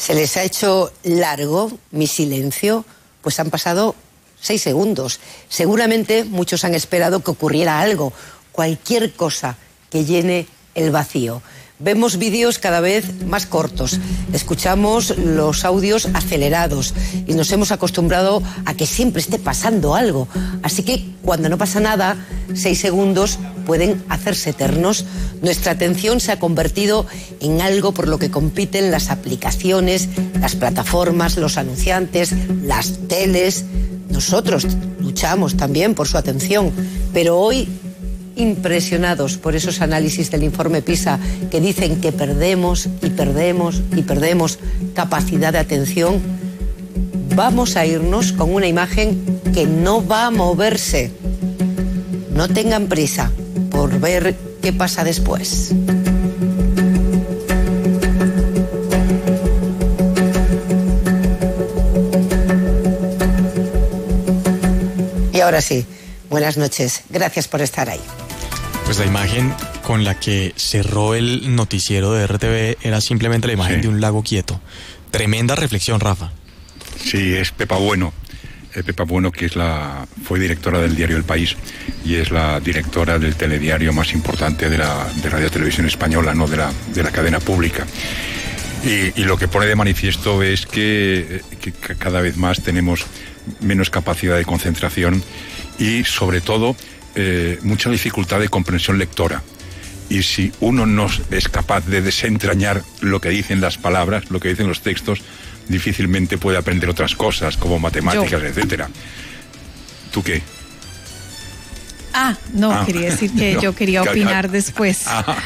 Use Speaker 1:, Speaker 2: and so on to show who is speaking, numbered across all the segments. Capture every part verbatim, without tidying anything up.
Speaker 1: ¿Se les ha hecho largo mi silencio? Pues han pasado seis segundos. Seguramente muchos han esperado que ocurriera algo, cualquier cosa que llene el vacío. Vemos vídeos cada vez más cortos, escuchamos los audios acelerados y nos hemos acostumbrado a que siempre esté pasando algo. Así que cuando no pasa nada, seis segundos pueden hacerse eternos. Nuestra atención se ha convertido en algo por lo que compiten las aplicaciones, las plataformas, los anunciantes, las teles. Nosotros luchamos también por su atención, pero hoy, impresionados por esos análisis del informe PISA que dicen que perdemos y perdemos y perdemos capacidad de atención, vamos a irnos con una imagen que no va a moverse. No tengan prisa por ver qué pasa después. Y ahora sí, buenas noches. Gracias por estar ahí.
Speaker 2: Pues la imagen con la que cerró el noticiero de R T V era simplemente la imagen sí. de un lago quieto. Tremenda reflexión, Rafa.
Speaker 3: Sí, es Pepa Bueno. Eh, Pepa Bueno, que es la fue directora del diario El País y es la directora del telediario más importante de la de Radio Televisión Española, no de la de la cadena pública. Y, y lo que pone de manifiesto es que, que cada vez más tenemos menos capacidad de concentración y, sobre todo, Eh, mucha dificultad de comprensión lectora. Y si uno no es capaz de desentrañar lo que dicen las palabras, lo que dicen los textos, difícilmente puede aprender otras cosas como matemáticas, yo. etcétera. ¿Tú qué?
Speaker 4: Ah, no, ah, quería decir que no, yo quería opinar después. Ah,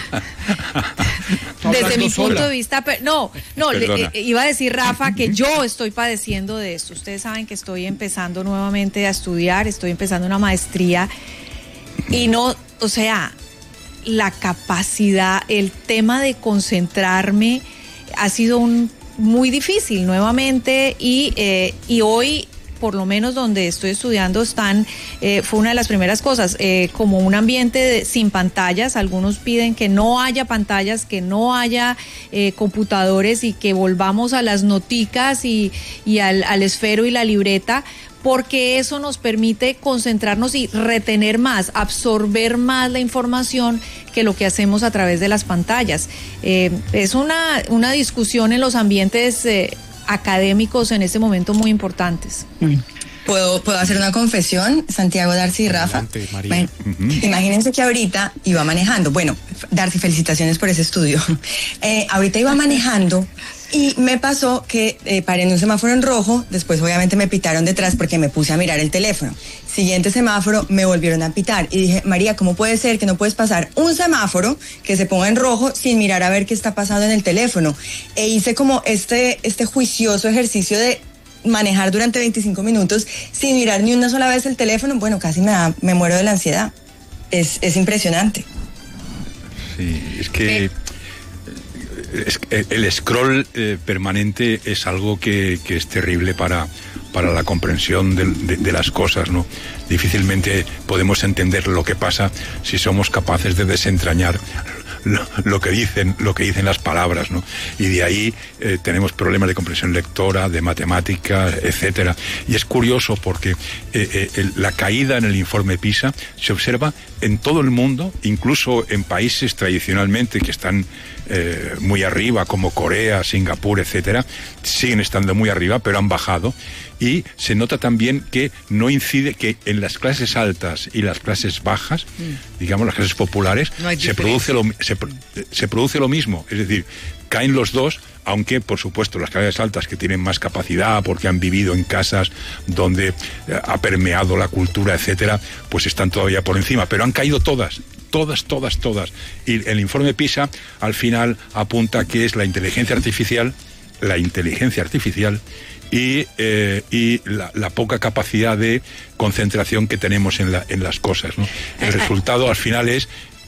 Speaker 4: Desde mi punto sola. de vista, no, no, le, iba a decir, Rafa, que yo estoy padeciendo de esto. Ustedes saben que estoy empezando nuevamente a estudiar, estoy empezando una maestría y no, o sea, la capacidad, el tema de concentrarme ha sido un, muy difícil nuevamente y, eh, y hoy, por lo menos donde estoy estudiando, están, eh, fue una de las primeras cosas, eh, como un ambiente de, sin pantallas. Algunos piden que no haya pantallas, que no haya eh, computadores y que volvamos a las noticas y, y al, al esfero y la libreta, porque eso nos permite concentrarnos y retener más, absorber más la información que lo que hacemos a través de las pantallas. Eh, es una, una discusión en los ambientes eh, académicos en este momento muy importantes.
Speaker 5: ¿Puedo, ¿Puedo hacer una confesión, Santiago, Darcy y Rafa?
Speaker 2: Adelante, María.
Speaker 5: Uh-huh. Imagínense que ahorita iba manejando, bueno, Darcy, felicitaciones por ese estudio. Eh, ahorita iba manejando y me pasó que eh, paré en un semáforo en rojo, después obviamente me pitaron detrás porque me puse a mirar el teléfono. Siguiente semáforo, me volvieron a pitar y dije, María, ¿cómo puede ser que no puedes pasar un semáforo que se ponga en rojo sin mirar a ver qué está pasando en el teléfono? E hice como este, este juicioso ejercicio de manejar durante veinticinco minutos sin mirar ni una sola vez el teléfono. Bueno, casi me, da, me muero de la ansiedad. Es, es impresionante.
Speaker 3: Sí, es que eh. es, el scroll eh, permanente es algo que, que es terrible para, para la comprensión de, de, de las cosas, ¿no? Difícilmente podemos entender lo que pasa si somos capaces de desentrañar Lo, lo que dicen lo que dicen las palabras, ¿no? Y de ahí eh, tenemos problemas de comprensión lectora, de matemáticas, etcétera. Y es curioso porque eh, eh, el, la caída en el informe PISA se observa en todo el mundo, incluso en países tradicionalmente que están eh, muy arriba, como Corea, Singapur, etcétera, siguen estando muy arriba, pero han bajado. Y se nota también que no incide, que en las clases altas y las clases bajas, mm. digamos las clases populares, no se produce lo se, se produce lo mismo, es decir, caen los dos, aunque por supuesto las clases altas, que tienen más capacidad porque han vivido en casas donde ha permeado la cultura, etcétera, pues están todavía por encima, pero han caído todas. Todas, todas, todas. Y el informe PISA al final apunta que es la inteligencia artificial, la inteligencia artificial y, eh, y la, la poca capacidad de concentración que tenemos en, la, en las cosas, ¿no? El resultado al final es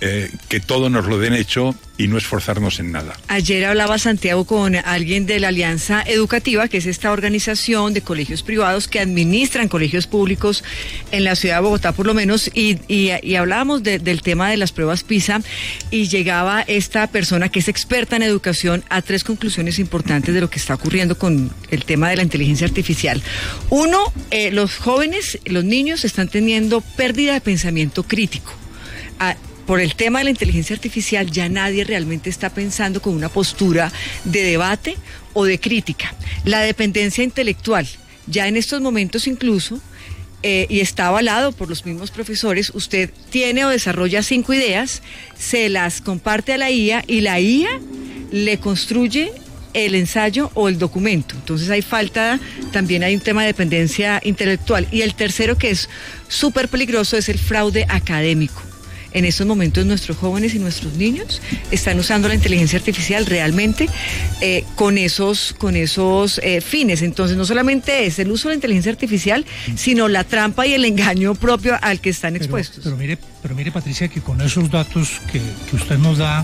Speaker 3: eh, que todo nos lo den hecho y no esforzarnos en nada.
Speaker 6: Ayer hablaba Santiago con alguien de la Alianza Educativa, que es esta organización de colegios privados que administran colegios públicos en la ciudad de Bogotá, por lo menos, y, y, y hablábamos de, del tema de las pruebas PISA, y llegaba esta persona que es experta en educación a tres conclusiones importantes de lo que está ocurriendo con el tema de la inteligencia artificial. Uno, eh, los jóvenes, los niños están teniendo pérdida de pensamiento crítico. Ah, por el tema de la inteligencia artificial ya nadie realmente está pensando con una postura de debate o de crítica. La dependencia intelectual, ya en estos momentos incluso, eh, y está avalado por los mismos profesores, usted tiene o desarrolla cinco ideas, se las comparte a la I A y la I A le construye el ensayo o el documento. Entonces hay falta, también hay un tema de dependencia intelectual. Y el tercero, que es súper peligroso, es el fraude académico. En estos momentos nuestros jóvenes y nuestros niños están usando la inteligencia artificial realmente eh, con esos, con esos eh, fines. Entonces no solamente es el uso de la inteligencia artificial, sino la trampa y el engaño propio al que están
Speaker 7: pero,
Speaker 6: expuestos.
Speaker 7: Pero mire, pero mire Patricia, que con esos datos que, que usted nos da,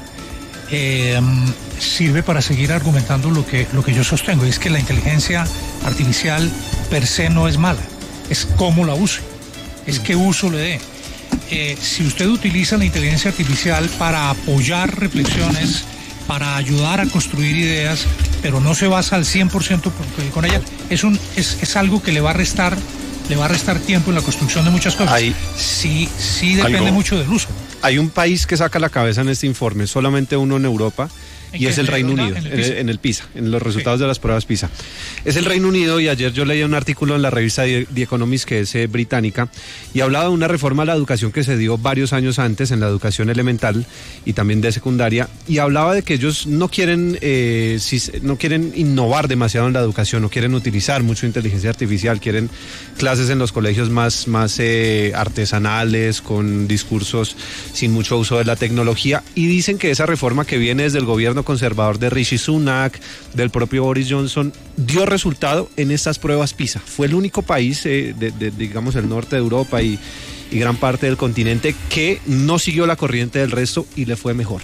Speaker 7: eh, sirve para seguir argumentando lo que, lo que yo sostengo, y es que la inteligencia artificial per se no es mala, es cómo la use, es qué uso le dé. Eh, si usted utiliza la inteligencia artificial para apoyar reflexiones, para ayudar a construir ideas, pero no se basa al cien por ciento con ella, es, un, es, es algo que le va a restar, le va a restar tiempo en la construcción de muchas cosas. Hay, sí, sí depende algo, mucho del uso.
Speaker 8: Hay un país que saca la cabeza en este informe, solamente uno en Europa, y es el Reino Unido, en el, en el PISA, en los resultados sí. de las pruebas PISA. Es el Reino Unido, y ayer yo leía un artículo en la revista The Economist, que es eh, británica, y hablaba de una reforma a la educación que se dio varios años antes en la educación elemental y también de secundaria, y hablaba de que ellos no quieren, eh, si, no quieren innovar demasiado en la educación, no quieren utilizar mucho inteligencia artificial, quieren clases en los colegios más, más eh, artesanales, con discursos sin mucho uso de la tecnología, y dicen que esa reforma que viene desde el gobierno conservador de Rishi Sunak, del propio Boris Johnson, dio resultado en estas pruebas PISA. Fue el único país, eh, de, de, digamos, el norte de Europa y, y gran parte del continente que no siguió la corriente del resto y le fue mejor.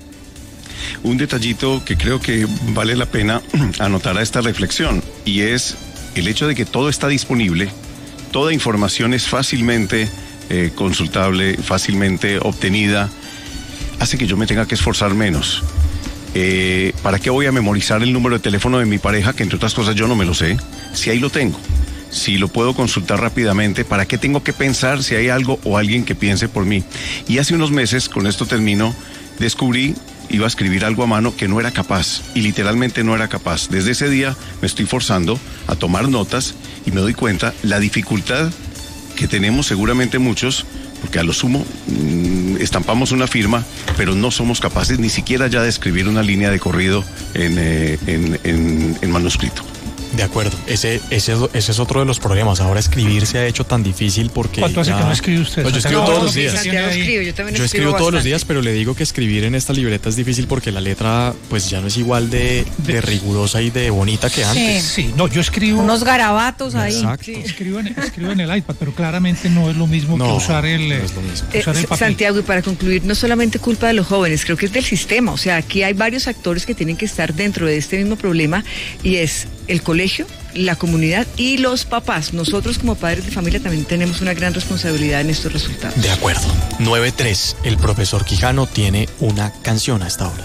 Speaker 9: Un detallito que creo que vale la pena anotar a esta reflexión, y es el hecho de que todo está disponible, toda información es fácilmente eh, consultable, fácilmente obtenida, hace que yo me tenga que esforzar menos. Eh, ¿Para qué voy a memorizar el número de teléfono de mi pareja, que entre otras cosas yo no me lo sé, si ahí lo tengo? Si lo puedo consultar rápidamente, ¿para qué tengo que pensar si hay algo o alguien que piense por mí? Y hace unos meses, con esto termino, descubrí, iba a escribir algo a mano que no era capaz, y literalmente no era capaz. Desde ese día me estoy forzando a tomar notas y me doy cuenta la dificultad que tenemos seguramente muchos, porque a lo sumo mmm, estampamos una firma, pero no somos capaces ni siquiera ya de escribir una línea de corrido en, eh, en, en, en manuscrito.
Speaker 2: De acuerdo, ese, ese, ese es otro de los problemas. Ahora escribir se ha hecho tan difícil porque...
Speaker 7: ¿Cuánto hace
Speaker 2: ya...
Speaker 7: que no escribe usted?
Speaker 2: Pues yo escribo
Speaker 6: no,
Speaker 2: todos
Speaker 6: no,
Speaker 2: los días.
Speaker 6: Santiago escribo, yo también
Speaker 2: yo escribo
Speaker 6: escribo
Speaker 2: todos los
Speaker 6: bastante.
Speaker 2: días, pero le digo que escribir en esta libreta es difícil porque la letra pues ya no es igual de, de rigurosa y de bonita que antes.
Speaker 7: Sí, sí, no, yo escribo...
Speaker 4: Unos garabatos ahí.
Speaker 2: Exacto.
Speaker 7: Sí, escribo, en, escribo en el iPad, pero claramente no es lo mismo
Speaker 2: no,
Speaker 7: que usar el,
Speaker 2: no es lo mismo.
Speaker 7: usar el
Speaker 6: Eh,
Speaker 7: papel.
Speaker 6: Santiago, y para concluir, no solamente culpa de los jóvenes, creo que es del sistema. O sea, aquí hay varios actores que tienen que estar dentro de este mismo problema, y es el colegio, la comunidad y los papás. Nosotros como padres de familia también tenemos una gran responsabilidad en estos resultados.
Speaker 2: De acuerdo. nueve tres. El profesor Quijano tiene una canción a esta hora.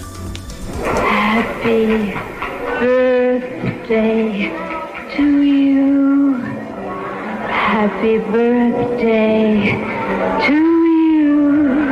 Speaker 10: Happy birthday to you. Happy birthday to you.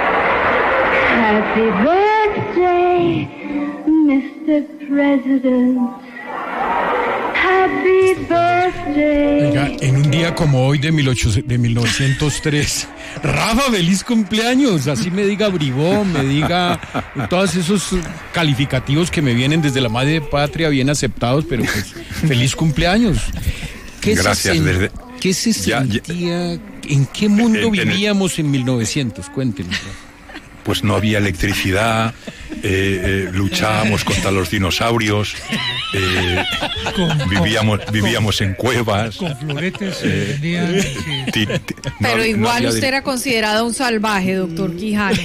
Speaker 10: Happy birthday, mister President. Happy birthday.
Speaker 11: Oiga, en un día como hoy de, mil novecientos tres, Rafa, feliz cumpleaños. Así me diga bribón, me diga todos esos calificativos que me vienen desde la madre patria, bien aceptados, pero pues feliz cumpleaños. ¿Qué
Speaker 3: Gracias.
Speaker 11: Se sen...
Speaker 3: Desde...
Speaker 11: ¿Qué se sentía? Ya, ya... ¿En qué mundo en, en vivíamos el... en mil novecientos? Cuéntenos.
Speaker 3: Pues no había electricidad, eh, luchábamos contra los dinosaurios, eh, con, vivíamos, con, vivíamos en cuevas.
Speaker 7: Con floretes.
Speaker 3: Eh,
Speaker 7: eh,
Speaker 3: ti, ti,
Speaker 4: Pero
Speaker 3: no,
Speaker 4: igual
Speaker 3: no
Speaker 4: usted
Speaker 3: de...
Speaker 4: era considerado un salvaje, doctor Quijano.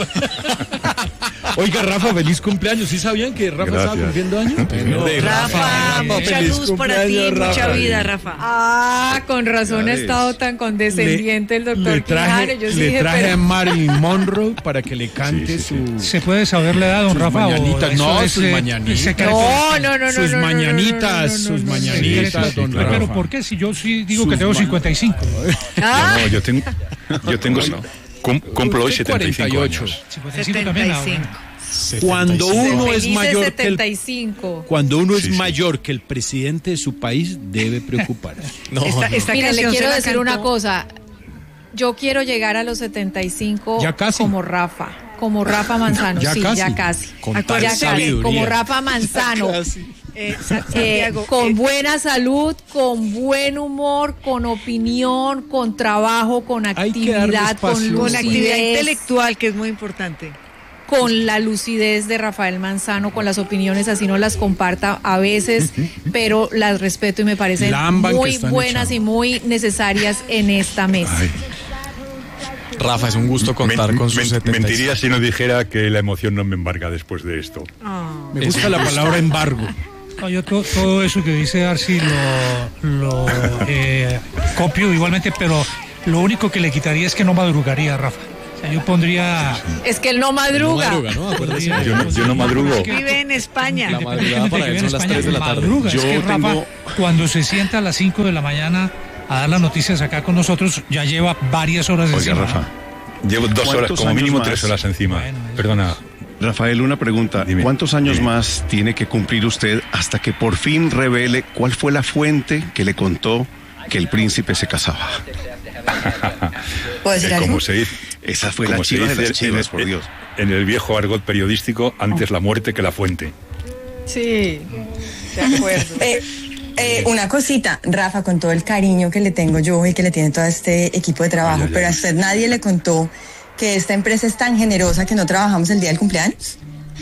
Speaker 11: Oiga, Rafa, feliz cumpleaños. ¿Sí sabían que Rafa
Speaker 3: Gracias.
Speaker 11: estaba cumpliendo años?
Speaker 6: Pero Rafa, Rafa, mucha luz para ti,
Speaker 11: Rafa.
Speaker 6: mucha vida, Rafa.
Speaker 4: Ah, con razón ha estado tan condescendiente el doctor
Speaker 11: Le traje,
Speaker 4: Quijano. Yo sí
Speaker 11: le
Speaker 4: dije,
Speaker 11: traje
Speaker 4: pero...
Speaker 11: a Marilyn Monroe para que le cante
Speaker 3: Sí, sí,
Speaker 11: su...
Speaker 7: ¿Se puede saber la edad, don
Speaker 11: sus
Speaker 7: Rafa?
Speaker 11: mañanitas.
Speaker 7: o eso
Speaker 11: No,
Speaker 7: es,
Speaker 11: sus
Speaker 7: eh,
Speaker 11: mañanitas.
Speaker 7: secreto?
Speaker 4: No, no, no, no.
Speaker 11: Sus
Speaker 4: no, no,
Speaker 11: mañanitas,
Speaker 4: no, no, no,
Speaker 11: sus
Speaker 4: no, no,
Speaker 11: mañanitas,
Speaker 3: sí, sí,
Speaker 11: don
Speaker 3: claro.
Speaker 11: Rafa.
Speaker 7: Pero ¿por qué? Si yo sí digo
Speaker 11: Sus
Speaker 7: que tengo
Speaker 11: man-
Speaker 7: cincuenta y cinco.
Speaker 4: Ah,
Speaker 3: No, yo tengo, yo tengo, cum- cumplo hoy
Speaker 11: Usted
Speaker 3: setenta y cinco
Speaker 11: cuarenta y ocho.
Speaker 3: años.
Speaker 7: cincuenta y cinco también. ah,
Speaker 6: setenta y cinco.
Speaker 7: bueno.
Speaker 11: Cuando uno es
Speaker 4: felices
Speaker 11: mayor que el
Speaker 4: setenta y cinco.
Speaker 11: cuando uno es
Speaker 3: Sí, sí.
Speaker 11: mayor que el presidente de su país, debe preocuparse.
Speaker 2: No,
Speaker 6: Esta,
Speaker 2: no.
Speaker 6: esta
Speaker 4: Mire, le
Speaker 6: canción
Speaker 4: quiero
Speaker 6: se la
Speaker 4: decir
Speaker 6: cantó-
Speaker 4: una cosa. Yo quiero llegar a los setenta y cinco
Speaker 11: Ya casi.
Speaker 4: como Rafa, como Rafa Manzano,
Speaker 11: Ya
Speaker 4: sí,
Speaker 11: casi.
Speaker 4: ya casi.
Speaker 2: Con
Speaker 4: Ya
Speaker 2: tal
Speaker 4: casi,
Speaker 2: sabiduría.
Speaker 4: como Rafa Manzano.
Speaker 6: Eh, Sa-
Speaker 4: Eh,
Speaker 6: Santiago,
Speaker 4: con
Speaker 6: eh,
Speaker 4: buena salud, con buen humor, con opinión, con trabajo, con
Speaker 11: Hay que darle
Speaker 4: actividad, con
Speaker 11: espacio.
Speaker 6: con actividad
Speaker 4: lucidez,
Speaker 6: intelectual, que es muy importante.
Speaker 4: con la lucidez de Rafael Manzano, con las opiniones, así no las comparta a veces, pero las respeto y me parecen
Speaker 11: Lamban que
Speaker 4: muy
Speaker 11: están
Speaker 4: buenas
Speaker 11: echando.
Speaker 4: y muy necesarias en esta mesa.
Speaker 3: Ay,
Speaker 2: Rafa, es un gusto contar
Speaker 3: men-
Speaker 2: con sus
Speaker 3: men-
Speaker 2: setenta y cinco.
Speaker 3: mentiría si no dijera que la emoción no me embarga después de esto.
Speaker 11: Me gusta la palabra embargo.
Speaker 7: No, yo to- todo eso que dice Arci lo, lo eh, copio igualmente, pero lo único que le quitaría es que no madrugaría, Rafa. O sea, yo pondría...
Speaker 4: Es que él no madruga.
Speaker 2: No madruga, ¿no? Acuérdese.
Speaker 7: pondría-
Speaker 3: Yo no- yo no madrugo.
Speaker 7: Es que-
Speaker 6: Vive en España.
Speaker 2: La madrugada para
Speaker 7: Independientemente de que
Speaker 2: él
Speaker 7: vive en
Speaker 2: son las
Speaker 7: España,
Speaker 2: tres de la tarde.
Speaker 7: madruga. Es
Speaker 9: Yo
Speaker 7: que Rafa,
Speaker 9: tengo-
Speaker 7: cuando se sienta a las cinco de la mañana a dar las noticias acá con nosotros, ya lleva varias horas
Speaker 3: Oiga,
Speaker 7: encima.
Speaker 3: Rafa, llevo dos horas,
Speaker 9: ¿Cuántos
Speaker 3: como
Speaker 9: años
Speaker 3: mínimo
Speaker 9: más?
Speaker 3: tres horas encima.
Speaker 7: Bueno, eso-
Speaker 3: Perdona.
Speaker 9: Rafael, una pregunta.
Speaker 3: Dime.
Speaker 9: ¿Cuántos años
Speaker 3: Dime.
Speaker 9: más tiene que cumplir usted hasta que por fin revele cuál fue la fuente que le contó que el príncipe se casaba?
Speaker 5: ¿Puedo decir
Speaker 3: Eh,
Speaker 5: algo?
Speaker 3: como se dice,
Speaker 9: Esa fue la
Speaker 3: como se
Speaker 9: chiva de
Speaker 3: dice
Speaker 9: las chivas, por
Speaker 3: en,
Speaker 9: Dios.
Speaker 3: en el viejo argot periodístico, antes la muerte que la fuente.
Speaker 4: Sí, de acuerdo.
Speaker 5: Eh, eh, una cosita, Rafa, con todo el cariño que le tengo yo y que le tiene todo este equipo de trabajo,
Speaker 3: Ay, ay,
Speaker 5: pero a
Speaker 3: ay.
Speaker 5: usted nadie le contó que esta empresa es tan generosa que no trabajamos el día del cumpleaños.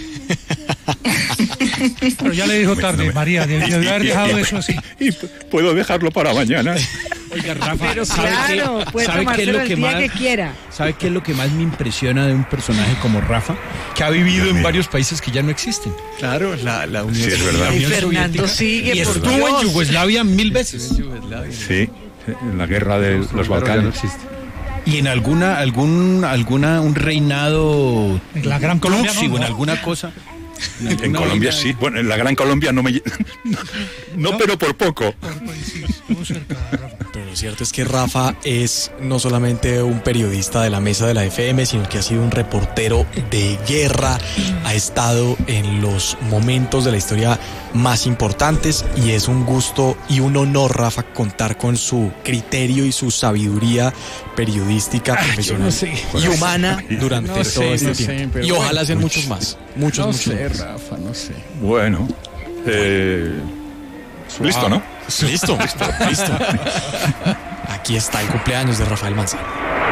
Speaker 7: Pero ya le dijo tarde,
Speaker 3: me-
Speaker 7: María, debió de haber dejado eso así.
Speaker 3: Y p- puedo dejarlo para mañana.
Speaker 11: Oiga, Rafa,
Speaker 6: Pero
Speaker 11: ¿sabe
Speaker 6: claro,
Speaker 11: qué-
Speaker 6: puede
Speaker 11: sabe qué es
Speaker 6: tomárselo
Speaker 11: lo
Speaker 6: el
Speaker 11: que
Speaker 6: día
Speaker 11: más
Speaker 6: que quiera.
Speaker 11: ¿Sabe qué es lo que más me impresiona de un personaje como Rafa? Que ha vivido en
Speaker 3: Dígame.
Speaker 11: varios países que ya no existen. Claro, la, la Unión
Speaker 3: Sí, es verdad.
Speaker 11: la
Speaker 6: Y
Speaker 11: Unión
Speaker 6: Fernando
Speaker 11: Soviética.
Speaker 6: sigue,
Speaker 11: Y
Speaker 6: por
Speaker 11: estuvo
Speaker 6: Dios.
Speaker 11: en Yugoslavia mil veces.
Speaker 3: Sí, en la guerra de los
Speaker 9: Claro, ya no
Speaker 3: Balcanes.
Speaker 9: existe.
Speaker 11: Y en alguna, algún, alguna, un reinado
Speaker 7: En la Gran Colombia,
Speaker 11: próximo,
Speaker 7: ¿no?
Speaker 11: en alguna cosa.
Speaker 3: En
Speaker 11: alguna
Speaker 3: Colombia
Speaker 11: vaina-
Speaker 3: sí. Bueno, en la Gran Colombia no me... lle- No,
Speaker 7: ¿No?
Speaker 3: pero por poco.
Speaker 7: Por- por- sí, estuvo cerca, Rafa.
Speaker 2: Pero lo cierto es que Rafa es no solamente un periodista de la mesa de la F M, sino que ha sido un reportero de guerra, ha estado en los momentos de la historia más importantes y es un gusto y un honor, Rafa, contar con su criterio y su sabiduría periodística profesional
Speaker 11: no sé.
Speaker 2: y humana durante
Speaker 11: No
Speaker 2: todo
Speaker 11: sé,
Speaker 2: este
Speaker 11: no sé,
Speaker 2: tiempo.
Speaker 11: pero
Speaker 2: y ojalá
Speaker 11: bueno.
Speaker 2: sean muchos más, muchos,
Speaker 11: No
Speaker 2: muchos
Speaker 11: sé,
Speaker 2: más.
Speaker 11: Rafa, no sé.
Speaker 3: Bueno. eh, listo, ¿no?
Speaker 2: Listo, listo, listo. Aquí está el cumpleaños de Rafael Manzano.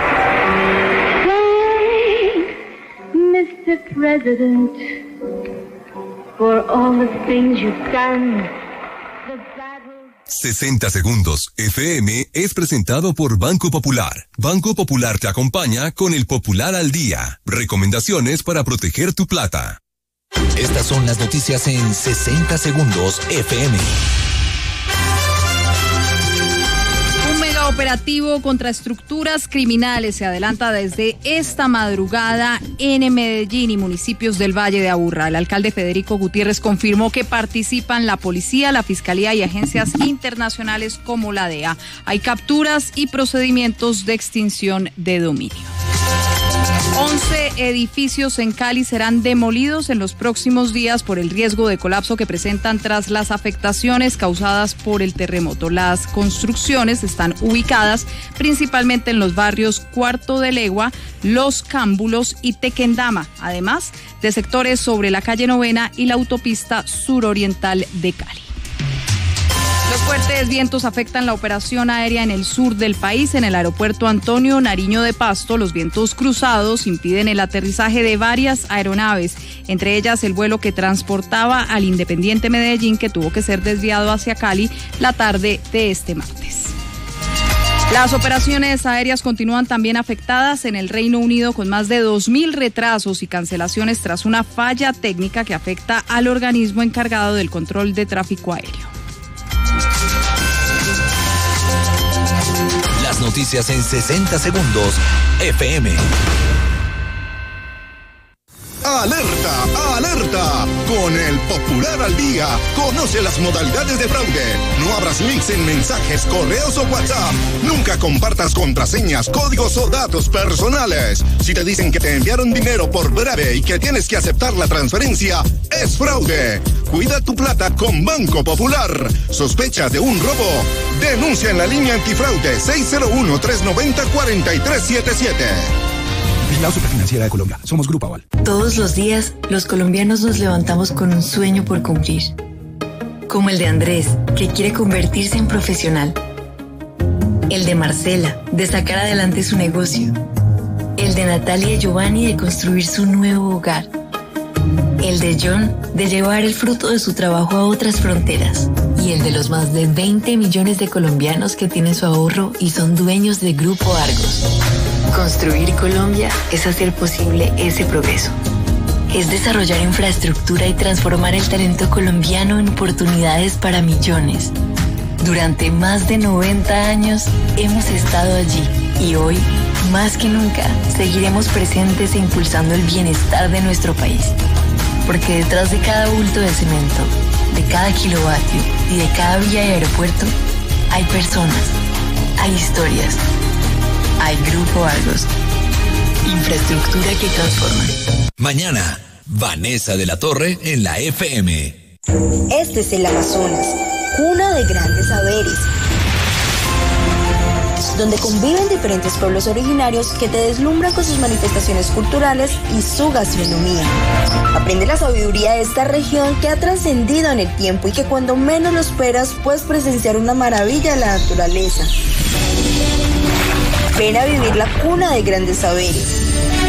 Speaker 10: Thanks, mister President, for all the things you've done. The battle.
Speaker 12: sesenta segundos F M es presentado por Banco Popular. Banco Popular te acompaña con el Popular al Día. Recomendaciones para proteger tu plata. Estas son las noticias en sesenta segundos F M.
Speaker 13: Un mega operativo contra estructuras criminales se adelanta desde esta madrugada en Medellín y municipios del Valle de Aburrá. El alcalde Federico Gutiérrez confirmó que participan la policía, la fiscalía y agencias internacionales como la D E A. Hay capturas y procedimientos de extinción de dominio. once edificios en Cali serán demolidos en los próximos días por el riesgo de colapso que presentan tras las afectaciones causadas por el terremoto. Las construcciones están ubicadas principalmente en los barrios Cuarto de Legua, Los Cámbulos y Tequendama, además de sectores sobre la calle Novena y la autopista suroriental de Cali. Los fuertes vientos afectan la operación aérea en el sur del país. En el aeropuerto Antonio Nariño de Pasto, los vientos cruzados impiden el aterrizaje de varias aeronaves, entre ellas el vuelo que transportaba al Independiente Medellín, que tuvo que ser desviado hacia Cali la tarde de este martes. Las operaciones aéreas continúan también afectadas en el Reino Unido, con más de dos mil retrasos y cancelaciones tras una falla técnica que afecta al organismo encargado del control de tráfico aéreo.
Speaker 12: Las noticias en sesenta segundos, F M.
Speaker 14: ¡Alerta! ¡Alerta! Con el Popular al Día, conoce las modalidades de fraude. No abras links en mensajes, correos o WhatsApp. Nunca compartas contraseñas, códigos o datos personales. Si te dicen que te enviaron dinero por breve y que tienes que aceptar la transferencia, es fraude. Cuida tu plata con Banco Popular. ¿Sospechas de un robo? Denuncia en la línea antifraude seis cero uno, tres nueve cero, cuatro tres siete siete.
Speaker 15: Vigilado Superfinanciera de Colombia. Somos Grupo Aval.
Speaker 16: Todos los días, los colombianos nos levantamos con un sueño por cumplir. Como el de Andrés, que quiere convertirse en profesional. El de Marcela, de sacar adelante su negocio. El de Natalia y Giovanni, de construir su nuevo hogar. El de John, de llevar el fruto de su trabajo a otras fronteras. Y el de los más de veinte millones de colombianos que tienen su ahorro y son dueños de Grupo Argos. Construir Colombia es hacer posible ese progreso. Es desarrollar infraestructura y transformar el talento colombiano en oportunidades para millones. Durante más de noventa años hemos estado allí y hoy, más que nunca, seguiremos presentes e impulsando el bienestar de nuestro país. Porque detrás de cada bulto de cemento, de cada kilovatio y de cada vía y aeropuerto, hay personas, hay historias. Hay Grupo Argos. Infraestructura que transforma.
Speaker 12: Mañana, Vanessa de la Torre en la F M.
Speaker 17: Este es el Amazonas, cuna de grandes saberes, donde conviven diferentes pueblos originarios que te deslumbran con sus manifestaciones culturales y su gastronomía. Aprende la sabiduría de esta región que ha trascendido en el tiempo y que cuando menos lo esperas puedes presenciar una maravilla de la naturaleza. Ven a vivir la cuna de grandes saberes.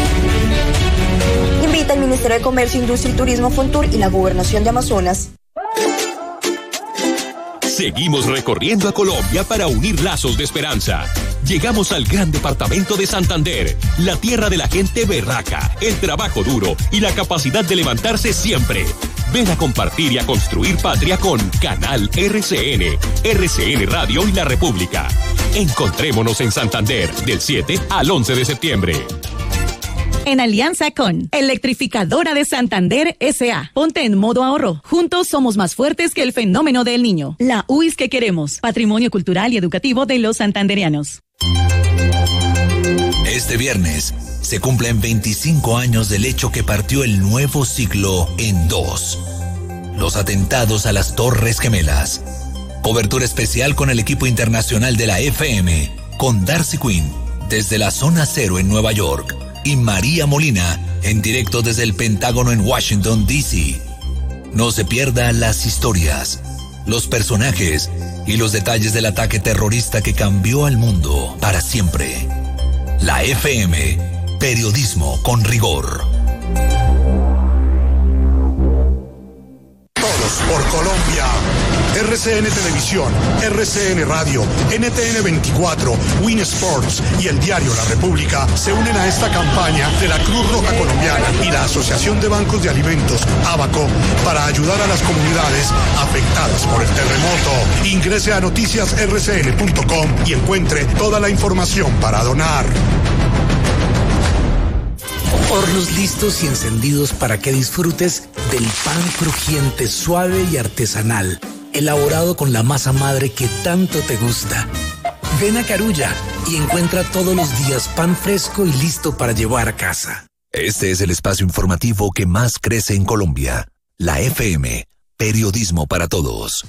Speaker 17: Invita al Ministerio de Comercio, Industria y Turismo, Fontur y la Gobernación de Amazonas.
Speaker 18: Seguimos recorriendo a Colombia para unir lazos de esperanza. Llegamos al gran departamento de Santander, la tierra de la gente berraca, el trabajo duro y la capacidad de levantarse siempre. Ven a compartir y a construir patria con Canal R C N, R C N Radio y La República. Encontrémonos en Santander del siete al once de septiembre.
Speaker 19: En alianza con Electrificadora de Santander S A Ponte en modo ahorro. Juntos somos más fuertes que el fenómeno del niño. La U I S que queremos. Patrimonio cultural y educativo de los santandereanos.
Speaker 12: Este viernes se cumplen veinticinco años del hecho que partió el nuevo siglo en dos. Los atentados a las Torres Gemelas. Cobertura especial con el equipo internacional de la F M, con Darcy Quinn desde la Zona Cero en Nueva York y María Molina en directo desde el Pentágono en Washington, D C. No se pierda las historias, los personajes y los detalles del ataque terrorista que cambió al mundo para siempre. La F M, periodismo con rigor.
Speaker 20: Todos por Colombia. R C N Televisión, R C N Radio, N T N veinticuatro, Win Sports y el diario La República se unen a esta campaña de la Cruz Roja Colombiana y la Asociación de Bancos de Alimentos, ABACO, para ayudar a las comunidades afectadas por el terremoto. Ingrese a noticias r c n punto com y encuentre toda la información para donar.
Speaker 21: Hornos listos y encendidos para que disfrutes del pan crujiente, suave y artesanal, elaborado con la masa madre que tanto te gusta. Ven a Carulla y encuentra todos los días pan fresco y listo para llevar a casa.
Speaker 12: Este es el espacio informativo que más crece en Colombia. La F M, periodismo para todos.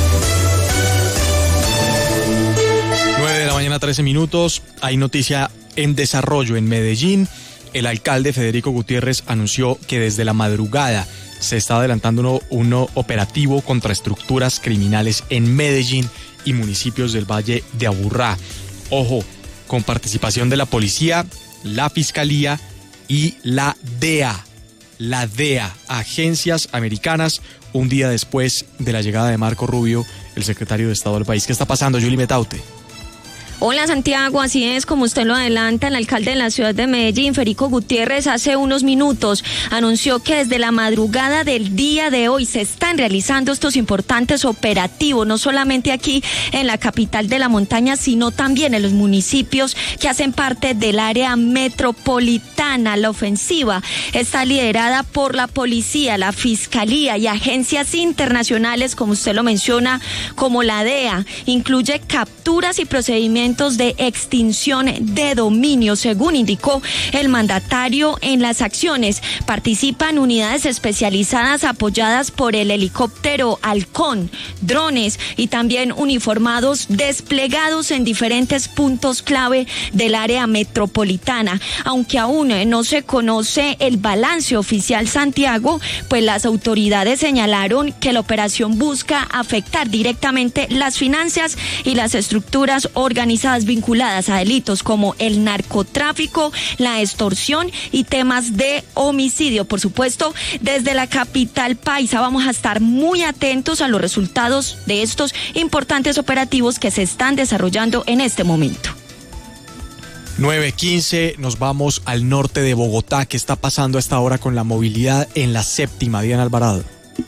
Speaker 2: nueve de la mañana, trece minutos. Hay noticia en desarrollo en Medellín. El alcalde Federico Gutiérrez anunció que desde la madrugada se está adelantando uno, uno operativo contra estructuras criminales en Medellín y municipios del Valle de Aburrá. Ojo, con participación de la policía, la fiscalía y la D E A. La D E A, agencias americanas, un día después de la llegada de Marco Rubio, el secretario de Estado del país. ¿Qué está pasando, Yuli Metaute?
Speaker 1: Hola Santiago, así es, como usted lo adelanta, el alcalde de la ciudad de Medellín, Federico Gutiérrez, hace unos minutos anunció que desde la madrugada del día de hoy se están realizando estos importantes operativos, no solamente aquí en la capital de la montaña, sino también en los municipios que hacen parte del área metropolitana. La ofensiva está liderada por la policía, la fiscalía y agencias internacionales, como usted lo menciona, como la D E A. Incluye capturas y procedimientos de extinción de dominio, según indicó el mandatario. En las acciones participan unidades especializadas apoyadas por el helicóptero Halcón, drones y también uniformados desplegados en diferentes puntos clave del área metropolitana. Aunque aún no se conoce el balance oficial, Santiago, pues las autoridades señalaron que la operación busca afectar directamente las finanzas y las estructuras organizadas vinculadas a delitos como el narcotráfico, la extorsión y temas de homicidio. Por supuesto, desde la capital paisa vamos a estar muy atentos a los resultados de estos importantes operativos que se están desarrollando en este momento.
Speaker 2: nueve quince, nos vamos al norte de Bogotá. ¿Qué está pasando a esta hora con la movilidad en la séptima? Diana Alvarado.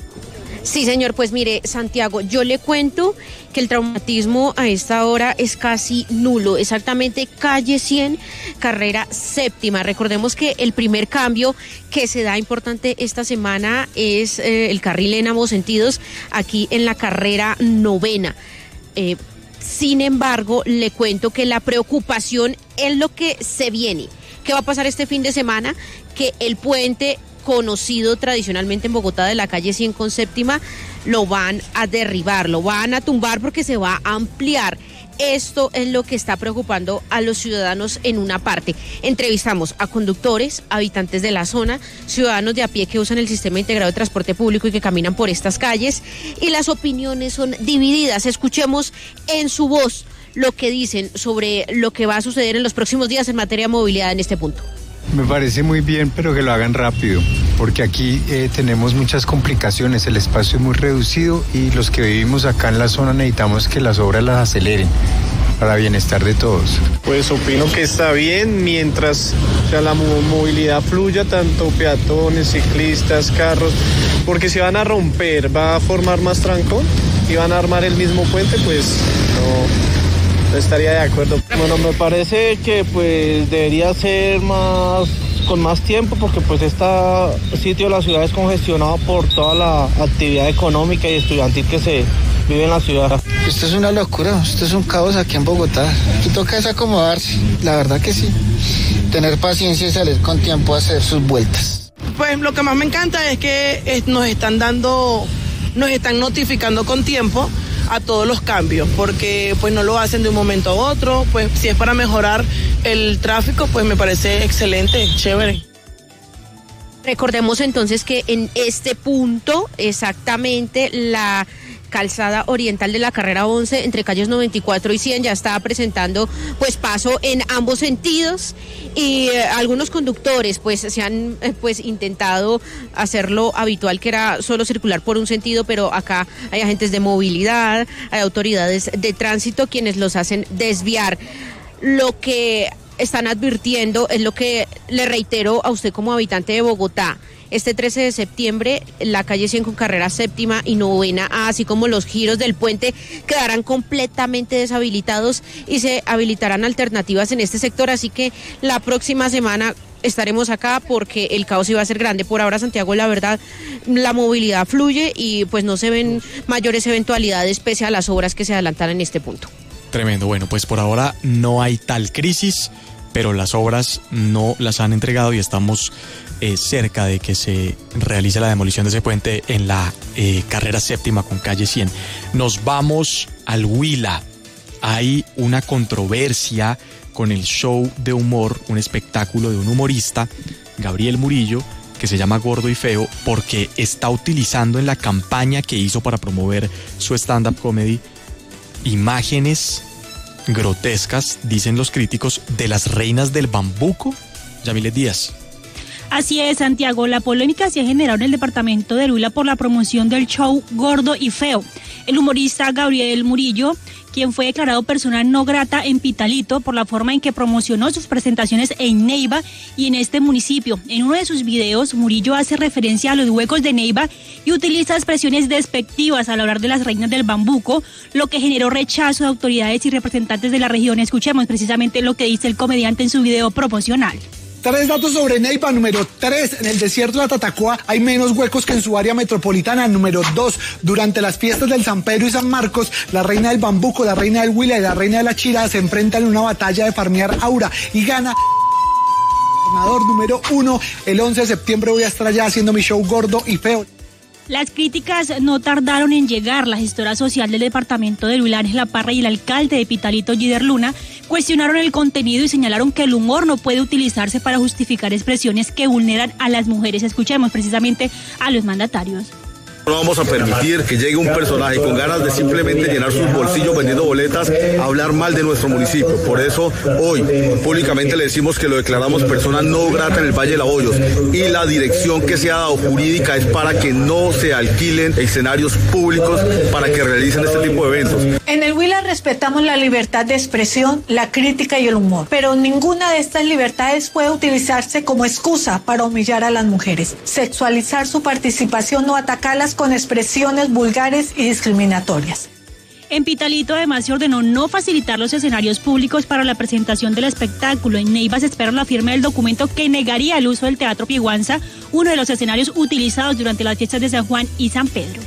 Speaker 22: Sí, señor, pues mire, Santiago, yo le cuento que el traumatismo a esta hora es casi nulo, exactamente calle cien, carrera séptima. Recordemos que el primer cambio que se da importante esta semana es eh, el carril en ambos sentidos, aquí en la carrera novena. Eh, sin embargo, le cuento que la preocupación es lo que se viene. ¿Qué va a pasar este fin de semana? Que el puente conocido tradicionalmente en Bogotá de la calle cien con séptima, lo van a derribar, lo van a tumbar porque se va a ampliar. Esto es lo que está preocupando a los ciudadanos en una parte. Entrevistamos a conductores, habitantes de la zona, ciudadanos de a pie que usan el sistema integrado de transporte público y que caminan por estas calles, y las opiniones son divididas. Escuchemos en su voz lo que dicen sobre lo que va a suceder en los próximos días en materia de movilidad en este punto.
Speaker 23: Me parece muy bien, pero que lo hagan rápido, porque aquí eh, tenemos muchas complicaciones, el espacio es muy reducido y los que vivimos acá en la zona necesitamos que las obras las aceleren para bienestar de todos.
Speaker 24: Pues opino que está bien mientras o sea, la movilidad fluya, tanto peatones, ciclistas, carros, porque si van a romper, va a formar más trancón y van a armar el mismo puente, pues no... estaría de acuerdo. Bueno, me parece que pues debería ser más con más tiempo porque pues este sitio de la ciudad es congestionado por toda la actividad económica y estudiantil que se vive en la ciudad.
Speaker 25: Esto es una locura, esto es un caos aquí en Bogotá. Aquí toca desacomodarse, la verdad que sí. Tener paciencia y salir con tiempo a hacer sus vueltas.
Speaker 26: Pues lo que más me encanta es que nos están dando, nos están notificando con tiempo a todos los cambios, porque pues no lo hacen de un momento a otro. Pues si es para mejorar el tráfico, pues me parece excelente, chévere.
Speaker 22: Recordemos entonces que en este punto exactamente la calzada oriental de la carrera once entre calles noventa y cuatro y cien ya está presentando pues paso en ambos sentidos, y eh, algunos conductores pues se han eh, pues intentado hacerlo habitual, que era solo circular por un sentido, pero acá hay agentes de movilidad, hay autoridades de tránsito quienes los hacen desviar. Lo que están advirtiendo es lo que le reitero a usted como habitante de Bogotá. Este trece de septiembre, la calle cien con carrera séptima y novena, así como los giros del puente, quedarán completamente deshabilitados y se habilitarán alternativas en este sector. Así que la próxima semana estaremos acá porque el caos iba a ser grande. Por ahora, Santiago, la verdad, la movilidad fluye y pues no se ven mayores eventualidades pese a las obras que se adelantan en este punto.
Speaker 2: Tremendo. Bueno, pues por ahora no hay tal crisis, pero las obras no las han entregado y estamos eh, cerca de que se realice la demolición de ese puente en la eh, carrera séptima con calle cien. Nos vamos al Huila. Hay una controversia con el show de humor, un espectáculo de un humorista, Gabriel Murillo, que se llama Gordo y Feo, porque está utilizando en la campaña que hizo para promover su stand-up comedy imágenes grotescas, dicen los críticos, de las reinas del bambuco. Yamilet Díaz.
Speaker 4: Así es, Santiago. La polémica se ha generado en el departamento de Huila por la promoción del show Gordo y Feo. El humorista Gabriel Murillo, quien fue declarado persona no grata en Pitalito por la forma en que promocionó sus presentaciones en Neiva y en este municipio. En uno de sus videos, Murillo hace referencia a los huecos de Neiva y utiliza expresiones despectivas al hablar de las reinas del bambuco, lo que generó rechazo de autoridades y representantes de la región. Escuchemos precisamente lo que dice el comediante en su video promocional.
Speaker 5: Tres datos sobre Neiva. Número tres, en el desierto de la Tatacoa hay menos huecos que en su área metropolitana. Número dos, durante las fiestas del San Pedro y San Marcos, la reina del bambuco, la reina del Huila y la reina de la Chira se enfrentan en una batalla de farmear aura y gana. Número uno, el once de septiembre voy a estar allá haciendo mi show Gordo y Feo.
Speaker 4: Las críticas no tardaron en llegar. La gestora social del departamento de Huila, Ángela Parra, y el alcalde de Pitalito, Gider Luna, cuestionaron el contenido y señalaron que el humor no puede utilizarse para justificar expresiones que vulneran a las mujeres. Escuchemos precisamente a los mandatarios.
Speaker 6: No vamos a permitir que llegue un personaje con ganas de simplemente llenar sus bolsillos vendiendo boletas a hablar mal de nuestro municipio. Por eso hoy públicamente le decimos que lo declaramos persona no grata en el Valle de la Hoyos, y la dirección que se ha dado jurídica es para que no se alquilen escenarios públicos para que realicen este tipo de eventos.
Speaker 7: En el Huila respetamos la libertad de expresión, la crítica y el humor, pero ninguna de estas libertades puede utilizarse como excusa para humillar a las mujeres, sexualizar su participación o atacarlas con expresiones vulgares y discriminatorias.
Speaker 4: En Pitalito además se ordenó no facilitar los escenarios públicos para la presentación del espectáculo. En Neiva se espera la firma del documento que negaría el uso del Teatro Pieguanza, uno de los escenarios utilizados durante las fiestas de San Juan y San Pedro.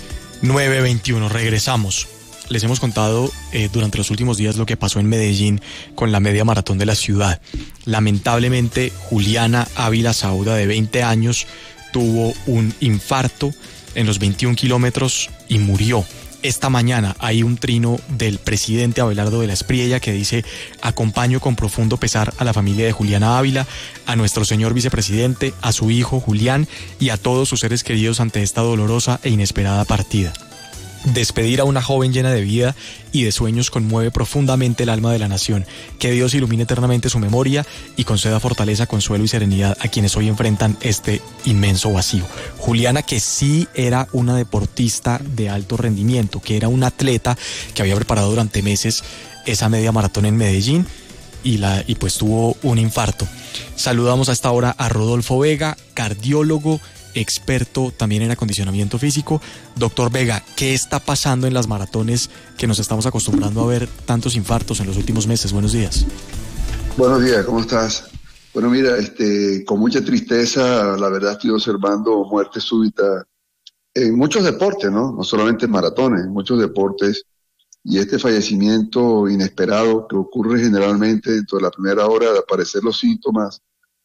Speaker 2: nueve veintiuno, regresamos. Les hemos contado eh, durante los últimos días lo que pasó en Medellín con la media maratón de la ciudad. Lamentablemente, Juliana Ávila Sauda, de veinte años, tuvo un infarto en los veintiún kilómetros y murió. Esta mañana hay un trino del presidente Abelardo de la Espriella que dice: acompaño con profundo pesar a la familia de Juliana Ávila, a nuestro señor vicepresidente, a su hijo Julián y a todos sus seres queridos ante esta dolorosa e inesperada partida. Despedir a una joven llena de vida y de sueños conmueve profundamente el alma de la nación. Que Dios ilumine eternamente su memoria y conceda fortaleza, consuelo y serenidad a quienes hoy enfrentan este inmenso vacío. Juliana, que sí era una deportista de alto rendimiento, que era una atleta que había preparado durante meses esa media maratón en Medellín y, la, y pues tuvo un infarto. Saludamos a esta hora a Rodolfo Vega, cardiólogo, experto también en acondicionamiento físico. Doctor Vega, ¿qué está pasando en las maratones que nos estamos acostumbrando a ver tantos infartos en los últimos meses? Buenos días.
Speaker 8: Buenos días, ¿cómo estás? Bueno, mira, este, con mucha tristeza, la verdad estoy observando muerte súbita en muchos deportes, ¿no? No solamente en maratones, en muchos deportes, y este fallecimiento inesperado que ocurre generalmente dentro de la primera hora de aparecer los síntomas,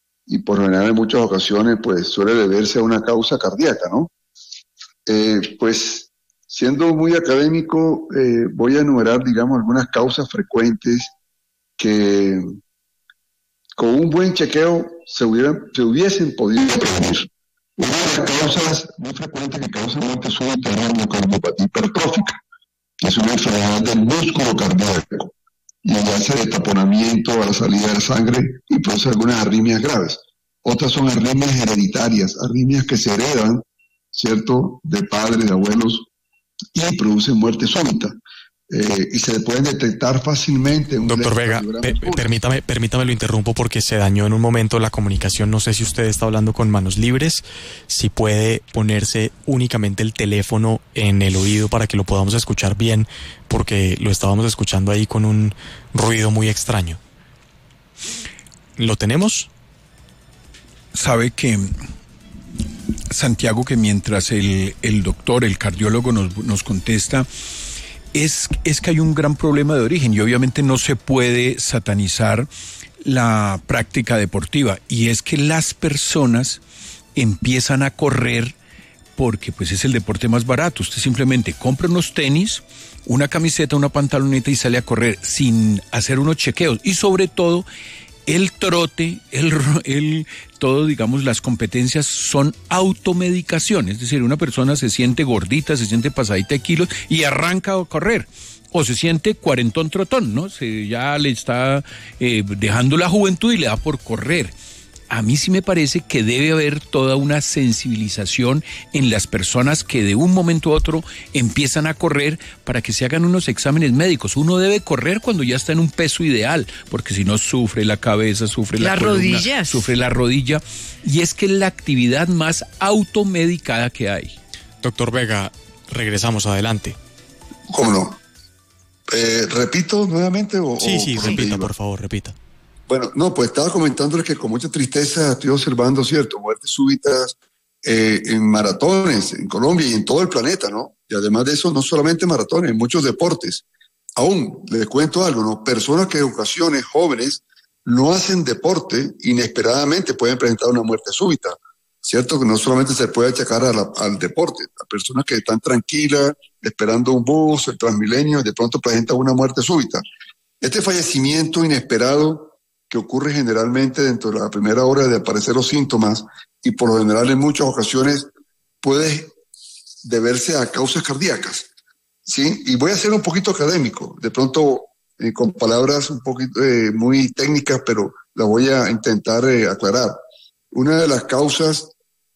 Speaker 8: y por lo general en muchas ocasiones pues suele deberse a una causa cardíaca, ¿no? Eh, pues siendo muy académico, eh, voy a enumerar, digamos, algunas causas frecuentes que con un buen chequeo se, hubieran, se hubiesen podido prevenir. Una de las causas muy frecuentes que causa muerte súbita es la miocardiopatía hipertrófica, que es una enfermedad del músculo cardíaco y hace destaponamiento a la salida de la sangre y produce algunas arritmias graves. Otras son arritmias hereditarias, arritmias que se heredan, ¿cierto?, de padres, de abuelos, y producen muerte súbita. Eh, y se pueden detectar fácilmente. Un
Speaker 2: Doctor Vega, pe permítame, permítame lo interrumpo porque se dañó en un momento la comunicación. No sé si usted está hablando con manos libres, si puede ponerse únicamente el teléfono en el oído para que lo podamos escuchar bien, porque lo estábamos escuchando ahí con un ruido muy extraño. ¿Lo tenemos?
Speaker 11: Sabe que, Santiago, que mientras el, el doctor, el cardiólogo nos, nos contesta, Es, es que hay un gran problema de origen y obviamente no se puede satanizar la práctica deportiva, y es que las personas empiezan a correr porque pues es el deporte más barato. Usted simplemente compra unos tenis, una camiseta, una pantaloneta y sale a correr sin hacer unos chequeos, y sobre todo el trote, el, el, todo, digamos, las competencias son automedicación. Es decir, una persona se siente gordita, se siente pasadita de kilos y arranca a correr. O se siente cuarentón trotón, ¿no? Se, ya le está eh, dejando la juventud y le da por correr. A mí sí me parece que debe haber toda una sensibilización en las personas que de un momento a otro empiezan a correr para que se hagan unos exámenes médicos. Uno debe correr cuando ya está en un peso ideal, porque si no sufre la cabeza, sufre la
Speaker 3: las
Speaker 11: columna,
Speaker 3: rodillas.
Speaker 11: sufre la rodilla, y es que es la actividad más automedicada que hay.
Speaker 2: Doctor Vega, regresamos adelante.
Speaker 8: ¿Cómo no? Eh, ¿Repito nuevamente? O,
Speaker 2: sí,
Speaker 8: o
Speaker 2: sí, repita, por favor, repita.
Speaker 8: Bueno, no, pues estaba comentándoles que con mucha tristeza estoy observando, ¿cierto?, muertes súbitas eh, en maratones en Colombia y en todo el planeta, ¿no? Y además de eso, no solamente maratones, en muchos deportes. Aún, les cuento algo, ¿no? Personas que en ocasiones, jóvenes, no hacen deporte, inesperadamente pueden presentar una muerte súbita, ¿cierto? Que no solamente se puede achacar a la, al deporte. Las personas que están tranquilas, esperando un bus, el Transmilenio, de pronto presentan una muerte súbita. Este fallecimiento inesperado que ocurre generalmente dentro de la primera hora de aparecer los síntomas y por lo general en muchas ocasiones puede deberse a causas cardíacas, ¿sí? Y voy a ser un poquito académico, de pronto eh, con palabras un poquito eh, muy técnicas, pero las voy a intentar eh, aclarar. Una de las causas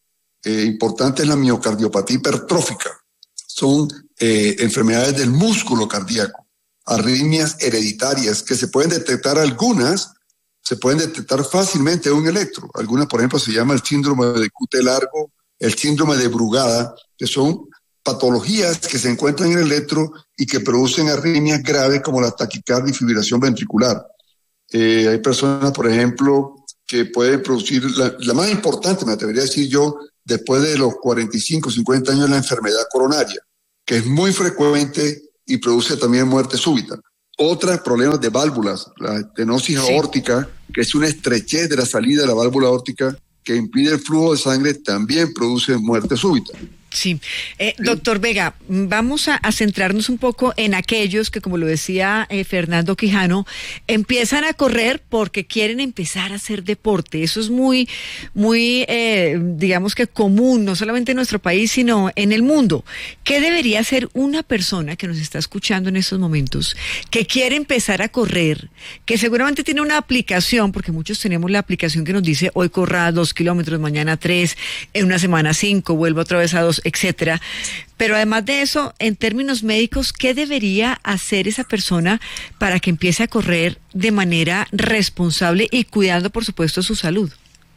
Speaker 8: eh, importantes es la miocardiopatía hipertrófica. Son eh, enfermedades del músculo cardíaco, arritmias hereditarias que se pueden detectar algunas, se pueden detectar fácilmente en un electro. Algunas, por ejemplo, se llama el síndrome de Q T largo, el síndrome de Brugada, que son patologías que se encuentran en el electro y que producen arritmias graves como la taquicardia y fibrilación ventricular. Eh, hay personas, por ejemplo, que pueden producir, la, la más importante, me atrevería a decir yo, después de los cuarenta y cinco, cincuenta años, la enfermedad coronaria, que es muy frecuente y produce también muerte súbita. Otros problemas de válvulas, la estenosis sí. aórtica, que es una estrechez de la salida de la válvula aórtica que impide el flujo de sangre, también produce muerte súbita.
Speaker 3: Sí. Eh, doctor Vega, vamos a, a centrarnos un poco en aquellos que, como lo decía eh, Fernando Quijano, empiezan a correr porque quieren empezar a hacer deporte. Eso es muy, muy, eh, digamos que común, no solamente en nuestro país, sino en el mundo. ¿Qué debería hacer una persona que nos está escuchando en estos momentos, que quiere empezar a correr, que seguramente tiene una aplicación, porque muchos tenemos la aplicación que nos dice hoy corra dos kilómetros, mañana tres, en una semana cinco, vuelvo otra vez a dos, etcétera? Pero además de eso, en términos médicos, ¿qué debería hacer esa persona para que empiece a correr de manera responsable y cuidando, por supuesto, su salud?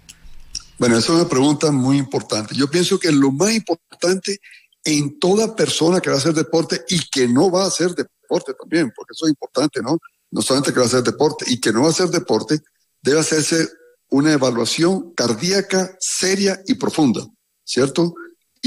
Speaker 8: Bueno, esa es una pregunta muy importante. Yo pienso que lo más importante en toda persona que va a hacer deporte y que no va a hacer deporte también, porque eso es importante, ¿no? No solamente que va a hacer deporte y que no va a hacer deporte, debe hacerse una evaluación cardíaca seria y profunda, ¿cierto?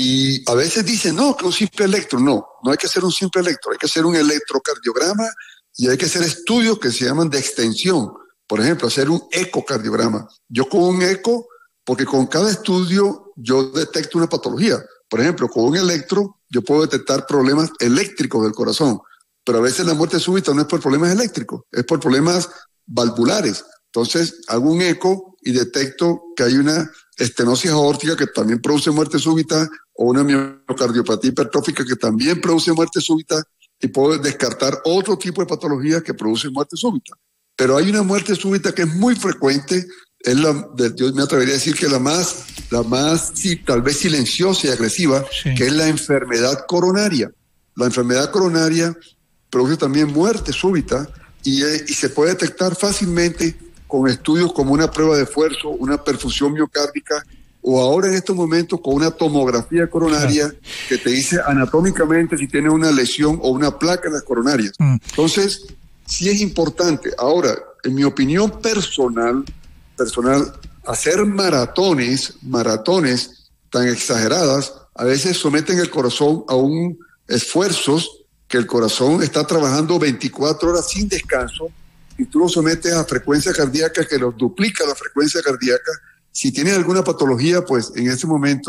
Speaker 8: Y a veces dicen, no, que un simple electro. No, no hay que hacer un simple electro, hay que hacer un electrocardiograma y hay que hacer estudios que se llaman de extensión. Por ejemplo, hacer un ecocardiograma. Yo con un eco, porque con cada estudio yo detecto una patología. Por ejemplo, con un electro yo puedo detectar problemas eléctricos del corazón, pero a veces la muerte súbita no es por problemas eléctricos, es por problemas valvulares. Entonces hago un eco y detecto que hay una estenosis aórtica que también produce muerte súbita o una miocardiopatía hipertrófica que también produce muerte súbita y puedo descartar otro tipo de patologías que producen muerte súbita. Pero hay una muerte súbita que es muy frecuente, es la, yo me atrevería a decir que la más, la más sí, tal vez silenciosa y agresiva, sí. que es la enfermedad coronaria. La enfermedad coronaria produce también muerte súbita y, y se puede detectar fácilmente con estudios como una prueba de esfuerzo, una perfusión miocárdica, o ahora en estos momentos con una tomografía coronaria que te dice anatómicamente si tienes una lesión o una placa en las coronarias. Entonces, sí es importante. Ahora, en mi opinión personal, personal, hacer maratones, maratones tan exageradas, a veces someten el corazón a un esfuerzos que el corazón está trabajando veinticuatro horas sin descanso, y tú lo sometes a frecuencia cardíaca que los duplica la frecuencia cardíaca. Si tienes alguna patología, pues en ese momento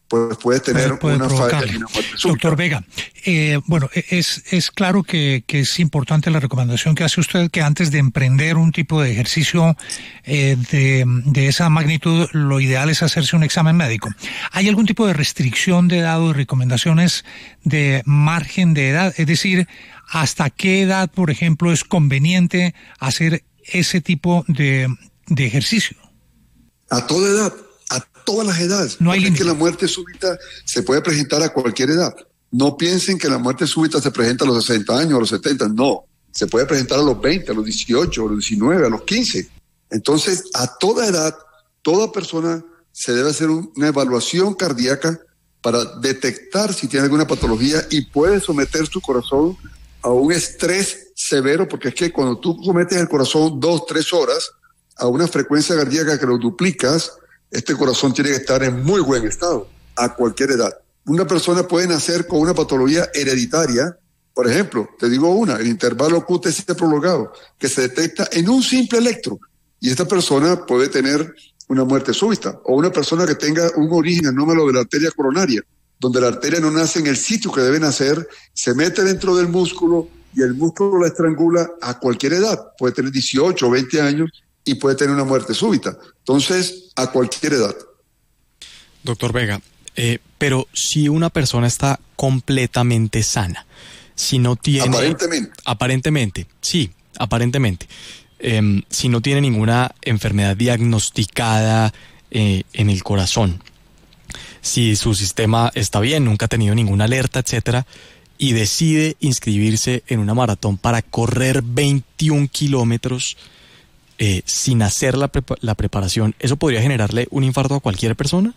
Speaker 8: pues puedes tener
Speaker 9: puede, puede
Speaker 8: una falla y una muerte súbita.
Speaker 9: Doctor Vega, eh, bueno, es, es claro que, que es importante la recomendación que hace usted, que antes de emprender un tipo de ejercicio eh, de, de esa magnitud, lo ideal es hacerse un examen médico. ¿Hay algún tipo de restricción de edad o de recomendaciones de margen de edad? Es decir, ¿hasta qué edad, por ejemplo, es conveniente hacer ese tipo de, de ejercicio?
Speaker 8: A toda edad. A todas las edades. No hay límite. Que la muerte súbita se puede presentar a cualquier edad. No piensen que la muerte súbita se presenta a los sesenta años, a los setenta. No, se puede presentar a los veinte, a los dieciocho, a los diecinueve, a los quince. Entonces, a toda edad, toda persona se debe hacer un, una evaluación cardíaca para detectar si tiene alguna patología y puede someter su corazón a un estrés severo, porque es que cuando tú sometes el corazón dos, tres horas a una frecuencia cardíaca que lo duplicas, este corazón tiene que estar en muy buen estado a cualquier edad. Una persona puede nacer con una patología hereditaria, por ejemplo, te digo una, el intervalo Q T C prolongado, que se detecta en un simple electro, y esta persona puede tener una muerte súbita, o una persona que tenga un origen anómalo de la arteria coronaria, donde la arteria no nace en el sitio que debe nacer, se mete dentro del músculo y el músculo la estrangula a cualquier edad, puede tener dieciocho o veinte años, y puede tener una muerte súbita. Entonces, a cualquier edad.
Speaker 2: Doctor Vega, eh, pero si una persona está completamente sana, si no tiene...
Speaker 8: Aparentemente.
Speaker 2: Aparentemente, sí, aparentemente. Eh, si no tiene ninguna enfermedad diagnosticada eh, en el corazón, si su sistema está bien, nunca ha tenido ninguna alerta, etcétera, y decide inscribirse en una maratón para correr veintiún kilómetros... Eh, sin hacer la, prepa- la preparación, ¿eso podría generarle un infarto a cualquier persona?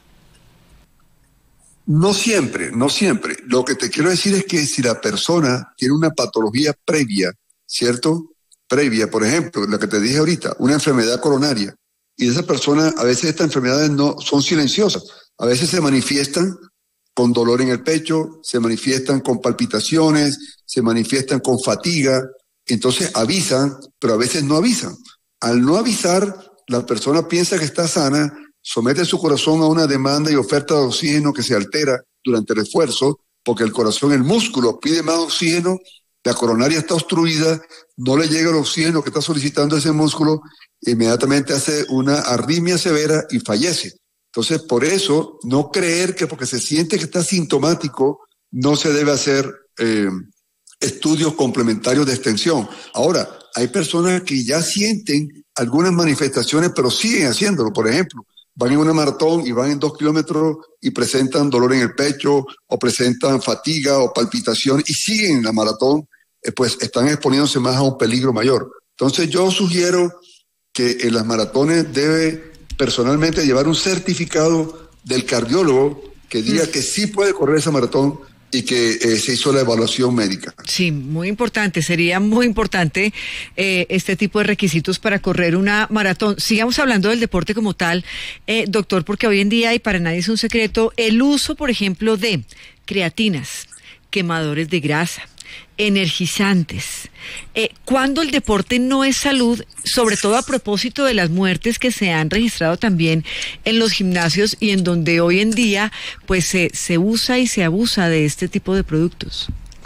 Speaker 8: No siempre, no siempre. Lo que te quiero decir es que si la persona tiene una patología previa, ¿cierto? Previa, por ejemplo, la que te dije ahorita, una enfermedad coronaria, y esa persona, a veces estas enfermedades no son silenciosas, a veces se manifiestan con dolor en el pecho, se manifiestan con palpitaciones, se manifiestan con fatiga, entonces avisan, pero a veces no avisan. Al no avisar, la persona piensa que está sana, somete su corazón a una demanda y oferta de oxígeno que se altera durante el esfuerzo, porque el corazón, el músculo, pide más oxígeno, la coronaria está obstruida, no le llega el oxígeno que está solicitando ese músculo, inmediatamente hace una arritmia severa y fallece. Entonces, por eso, no creer que porque se siente que está sintomático, no se debe hacer eh, estudios complementarios de extensión. Ahora, hay personas que ya sienten algunas manifestaciones, pero siguen haciéndolo. Por ejemplo, van en una maratón y van en dos kilómetros y presentan dolor en el pecho o presentan fatiga o palpitación y siguen en la maratón, eh, pues están exponiéndose más a un peligro mayor. Entonces yo sugiero que en las maratones debe personalmente llevar un certificado del cardiólogo que diga mm. que sí puede correr esa maratón y que eh, se hizo la evaluación médica.
Speaker 3: Sí, muy importante, sería muy importante eh, este tipo de requisitos para correr una maratón. Sigamos hablando del deporte como tal, eh, doctor, porque hoy en día, y para nadie es un secreto, el uso, por ejemplo, de creatinas, quemadores de grasa, energizantes. Eh, ¿Cuándo el deporte no es salud? Sobre todo a propósito de las muertes que se han registrado también en los gimnasios y en donde hoy en día pues se, se usa y se abusa de este tipo de productos.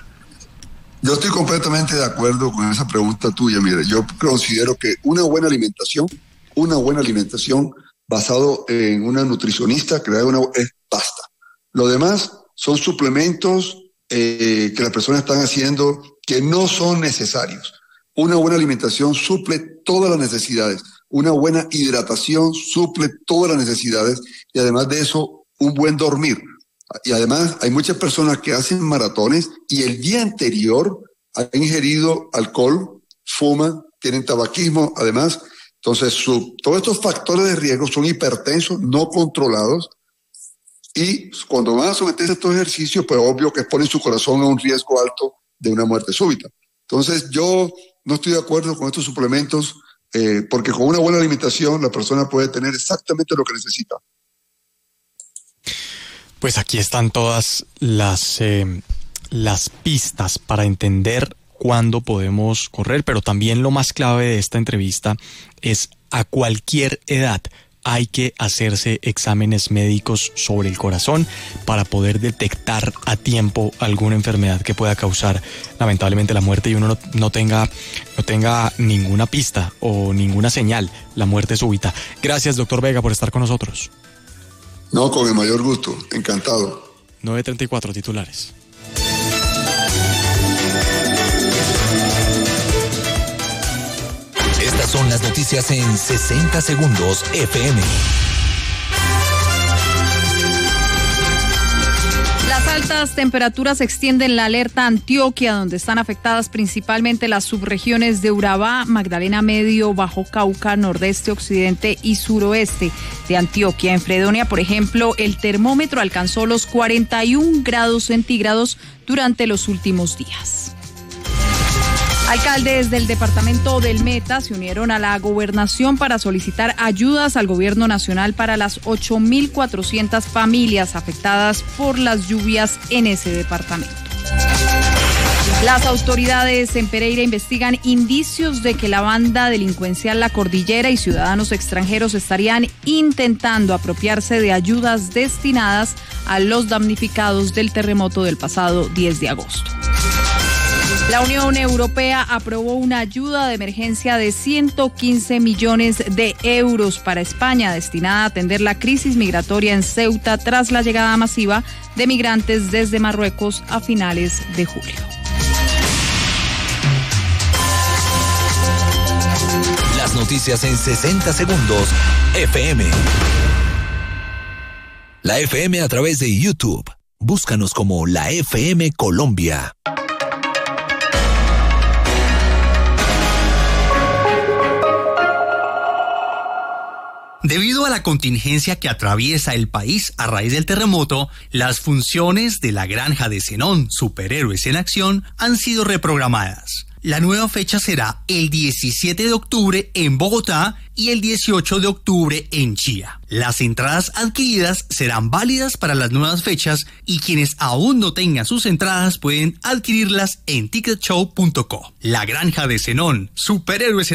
Speaker 8: Yo estoy completamente de acuerdo con esa pregunta tuya. Mira, yo considero que una buena alimentación, una buena alimentación basado en una nutricionista que le da una es basta. Lo demás son suplementos eh, que las personas están haciendo que no son necesarios. Una buena alimentación suple todas las necesidades. Una buena hidratación suple todas las necesidades y además de eso, un buen dormir. Y además hay muchas personas que hacen maratones y el día anterior han ingerido alcohol, fuman, tienen tabaquismo, además. Entonces, su, todos estos factores de riesgo son hipertensos, no controlados. Y cuando van a someterse a estos ejercicios, pues obvio que exponen su corazón a un riesgo alto de una muerte súbita. Entonces, yo no estoy de acuerdo con estos suplementos eh, porque con una buena alimentación la persona puede tener exactamente lo que necesita.
Speaker 2: Pues aquí están todas las, eh, las pistas para entender cuándo podemos correr, pero también lo más clave de esta entrevista es a cualquier edad hay que hacerse exámenes médicos sobre el corazón para poder detectar a tiempo alguna enfermedad que pueda causar lamentablemente la muerte y uno no, no tenga, no tenga ninguna pista o ninguna señal, la muerte súbita. Gracias, doctor Vega, por estar con nosotros.
Speaker 8: No, con el mayor gusto, encantado.
Speaker 2: nueve treinta y cuatro titulares.
Speaker 12: Estas son las noticias en sesenta segundos F M.
Speaker 10: Las altas temperaturas extienden la alerta a Antioquia, donde están afectadas principalmente las subregiones de Urabá, Magdalena Medio, Bajo Cauca, Nordeste, Occidente y Suroeste de Antioquia. En Fredonia, por ejemplo, el termómetro alcanzó los cuarenta y un grados centígrados durante los últimos días. Alcaldes del departamento del Meta se unieron a la gobernación para solicitar ayudas al gobierno nacional para las ocho mil cuatrocientas familias afectadas por las lluvias en ese departamento. Las autoridades en Pereira investigan indicios de que la banda delincuencial La Cordillera y ciudadanos extranjeros estarían intentando apropiarse de ayudas destinadas a los damnificados del terremoto del pasado diez de agosto. La Unión Europea aprobó una ayuda de emergencia de ciento quince millones de euros para España, destinada a atender la crisis migratoria en Ceuta tras la llegada masiva de migrantes desde Marruecos a finales de julio.
Speaker 12: Las noticias en sesenta segundos F M. La F M a través de YouTube. Búscanos como la F M Colombia.
Speaker 13: Debido a la contingencia que atraviesa el país a raíz del terremoto, las funciones de la Granja de Zenón, Superhéroes en Acción, han sido reprogramadas. La nueva fecha será el diecisiete de octubre en Bogotá y el dieciocho de octubre en Chía. Las entradas adquiridas serán válidas para las nuevas fechas y quienes aún no tengan sus entradas pueden adquirirlas en ticket show punto co. La Granja de Zenón, Superhéroes en